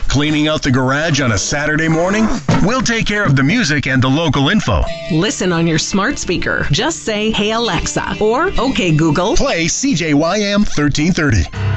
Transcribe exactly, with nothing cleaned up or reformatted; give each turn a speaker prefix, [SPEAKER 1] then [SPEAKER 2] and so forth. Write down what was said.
[SPEAKER 1] Cleaning out the garage on a Saturday morning? We'll take care of the music and the local info.
[SPEAKER 2] Listen on your smart speaker. Just say, "Hey Alexa," or "Okay Google,
[SPEAKER 1] play C J Y M thirteen thirty."